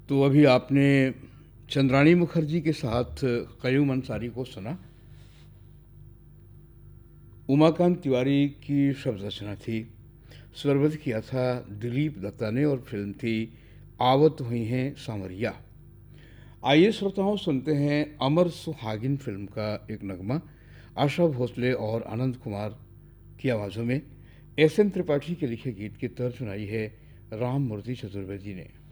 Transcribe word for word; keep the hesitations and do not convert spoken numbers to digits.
तो अभी आपने चंद्राणी मुखर्जी के साथ क़य्यूम अंसारी को सुना। उमाकांत तिवारी की शब्द रचना थी, स्वरबद्ध किया था दिलीप दत्ता ने और फिल्म थी आवत हुई हैं सांवरिया। आइए श्रोताओं, सुनते हैं अमर सुहागिन फिल्म का एक नगमा आशा भोसले और आनंद कुमार की आवाज़ों में। एस एन त्रिपाठी के लिखे गीत की तर्ज सुनाई है राम मूर्ति चतुर्वेदी ने।